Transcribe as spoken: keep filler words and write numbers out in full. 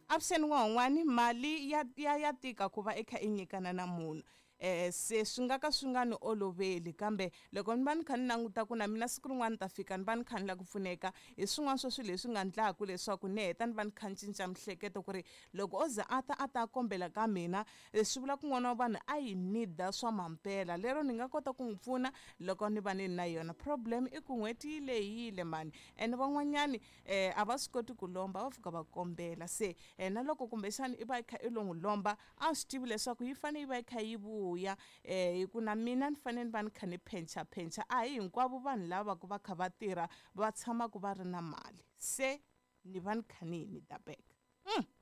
avuxeni n'wan'wani mali ya ya ya tika ku va i kha i nyikana na munhu eh se swi nga ka swi nga ni oloveli kambe loko ni va ni kha ni languta ku na mina siku rin'wana ta fika ni va ni kha ni la ku pfuneka hi swin'wana swa swilo leswi nga endlaku leswaku ni heta ni va ni kha ni cinca mihleketo ku ri loko o ze a ta a ta kombela ka mina swi vula ku n'wana wa vanhu a yi need-a swa mampela lero ni nga kota ku n'wi pfuna loko ni va ni ri na yona problem i ku n'hweti yi lehile mani ene van'wanyani eh a va swi koti ku lomba va fika va kombela se eh, na loko kumbexani i va i kha i lo n'wi lomba a swi tivi leswaku yi fanele yi va i kha yi vuya eh hi ku na mina ni fanele ni va ni kha ni phencha phencha a hi hinkwavo vanhu lava ku va kha va tirha va tshama ku va ri na mali se ni va ni kha ni yi need back mm.